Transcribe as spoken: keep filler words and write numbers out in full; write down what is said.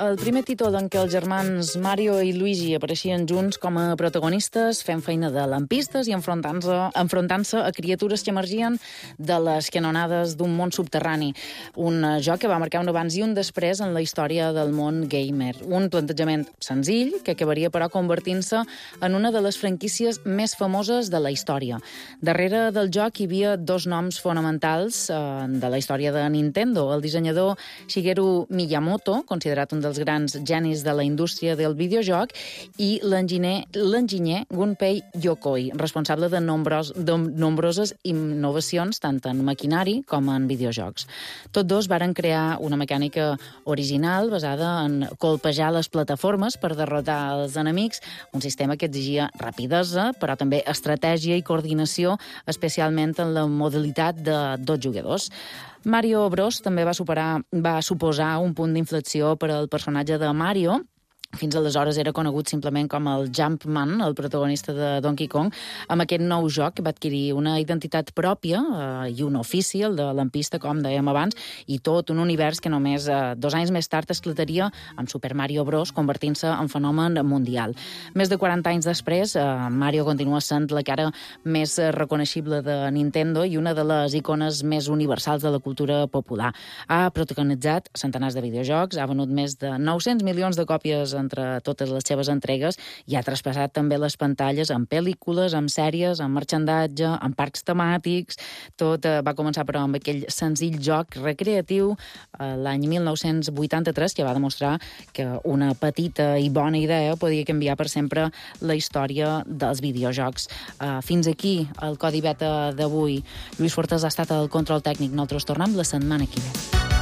el primer títol en què els germans Mario i Luigi apareixien junts com a protagonistes, fent feina de lampistes i enfrontant-se enfrontant-se a criatures que emergien de les canonades d'un món subterrani. Un joc que va marcar un abans i un després en la història del món gamer. Un plantejament senzill que acabaria, però, convertint-se en una de les franquícies més famoses de la història. Darrere del joc hi havia dos noms fonamentals eh, de la història de Nintendo. El dissenyador Shigeru Miyamoto, considerat un dels grans genis de la indústria del videojoc, i l'enginyer l'enginyer Gunpei Yokoi, responsable de, nombros, de nombroses innovacions tant en maquinari com en videojocs. Tots dos varen crear una mecànica original basada en colpejar les plataformes per derrotar els enemics, un sistema que exigia rapidesa, però també estratègia i coordinació, especialment en la modalitat de dos jugadors. Mario Bros també va superar, va suposar un punt d'inflexió per al personatge de Mario. Fins aleshores era conegut simplement com el Jumpman, el protagonista de Donkey Kong. Amb aquest nou joc va adquirir una identitat pròpia eh, i un ofici, el de lampista, com dèiem abans, i tot un univers que només eh, dos anys més tard esclataria amb Super Mario Bros, convertint-se en fenomen mundial. Més de quaranta anys després, eh, Mario continua sent la cara més reconeixible de Nintendo i una de les icones més universals de la cultura popular. Ha protagonitzat centenars de videojocs, ha venut més de nou-cents milions de còpies entre totes les seves entregues i ha traspassat també les pantalles en pel·lícules, en sèries, en marxandatge, en parcs temàtics. Tot eh, va començar, però, amb aquell senzill joc recreatiu eh, l'any mil nou-cents vuitanta-tres, que va demostrar que una petita i bona idea podia canviar per sempre la història dels videojocs. Eh, fins aquí el Codi Beta d'avui. Lluís Fortes ha estat el control tècnic. Nosaltres tornem la setmana que ve.